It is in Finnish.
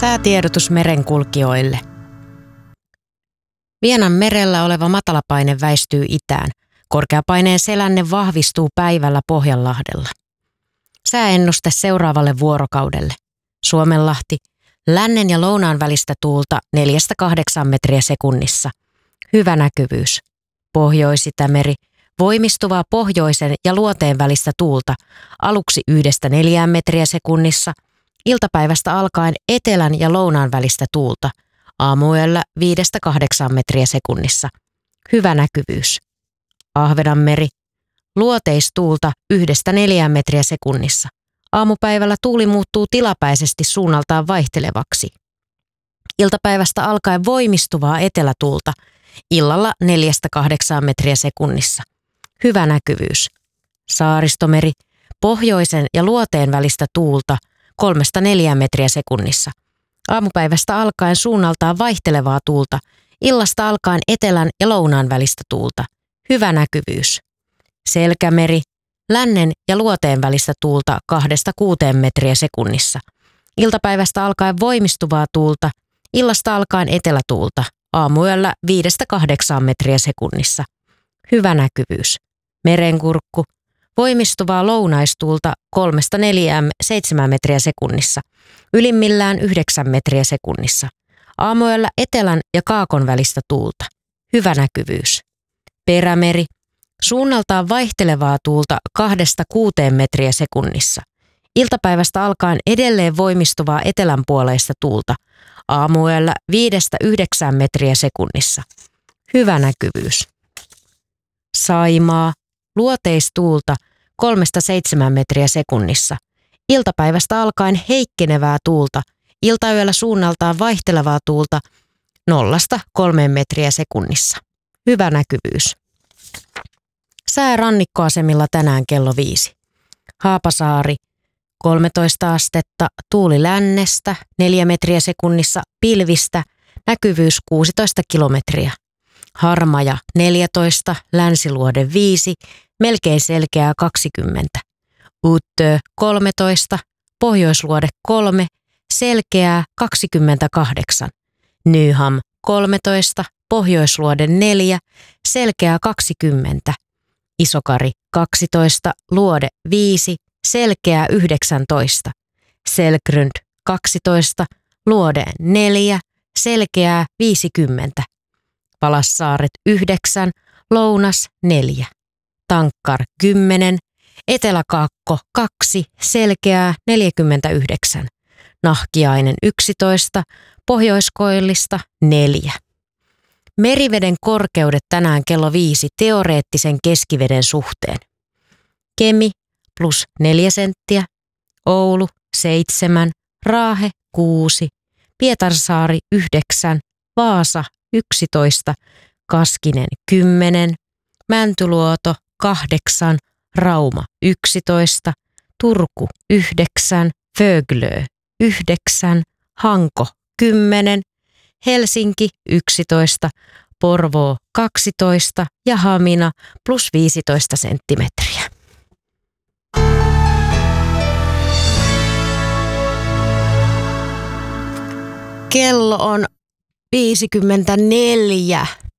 Säätiedotus merenkulkijoille. Vienan merellä oleva matalapaine väistyy itään. Korkeapaineen selänne vahvistuu päivällä Pohjanlahdella. Sääennuste seuraavalle vuorokaudelle. Suomenlahti, lännen ja lounaan välistä tuulta 4-8 metriä sekunnissa. Hyvä näkyvyys. Pohjois-Itämeri, voimistuvaa pohjoisen ja luoteen välistä tuulta, aluksi 1-4 metriä sekunnissa. Iltapäivästä alkaen etelän ja lounaan välistä tuulta, aamuyöllä 5-8 metriä sekunnissa. Hyvä näkyvyys. Ahvenanmeri, luoteistuulta 1-4 metriä sekunnissa. Aamupäivällä tuuli muuttuu tilapäisesti suunnaltaan vaihtelevaksi. Iltapäivästä alkaen voimistuvaa etelätuulta, illalla 4-8 metriä sekunnissa. Hyvä näkyvyys. Saaristomeri, pohjoisen ja luoteen välistä tuulta, 3-4 metriä sekunnissa. Aamupäivästä alkaen suunnaltaan vaihtelevaa tuulta, illasta alkaen etelän ja lounaan välistä tuulta. Hyvä näkyvyys. Selkämeri, lännen ja luoteen välistä tuulta 2-6 metriä sekunnissa. Iltapäivästä alkaen voimistuvaa tuulta, illasta alkaen etelätuulta, aamuyöllä 5-8 metriä sekunnissa. Hyvä näkyvyys. Merenkurkku, voimistuvaa lounaistuulta 3-7 metriä sekunnissa, ylimmillään 9 metriä sekunnissa. Aamuyöllä etelän ja kaakon välistä tuulta. Hyvä näkyvyys. Perämeri, suunnaltaan vaihtelevaa tuulta 2-6 metriä sekunnissa. Iltapäivästä alkaen edelleen voimistuvaa etelänpuoleista tuulta. Aamuyöllä 5-9 metriä sekunnissa. Hyvä näkyvyys. Saimaa, luoteistuulta 3-7 metriä sekunnissa. Iltapäivästä alkaen heikkenevää tuulta, iltayöllä suunnaltaan vaihtelevaa tuulta 0-3 metriä sekunnissa. Hyvä näkyvyys. Sää rannikkoasemilla tänään kello 5. Haapasaari, 13 astetta, tuuli lännestä, 4 metriä sekunnissa, pilvistä, näkyvyys 16 kilometriä. Harmaja 14, länsiluode 5, melkein selkeää 20. Uttö 13, pohjoisluode 3, selkeää 28. Nyham 13, pohjoisluode 4, selkeää 20. Isokari 12, luode 5, selkeää 19. Selkrund 12, luode 4, selkeää 50. Palassaaret 9, lounas 4. Tankkar 10, Eteläkaakko 2, selkeää 49. Nahkiainen 11, Pohjoiskoillista 4. Meriveden korkeudet tänään kello 5 teoreettisen keskiveden suhteen. Kemi +4 senttiä, Oulu 7, Raahe 6, Pietarsaari 9, Vaasa 11, Kaskinen 10, Mäntyluoto 8, Rauma 11, Turku 9, Föglö 9, Hanko 10, Helsinki 11, Porvoo 12 ja Hamina +15 senttimetriä. Kello on 54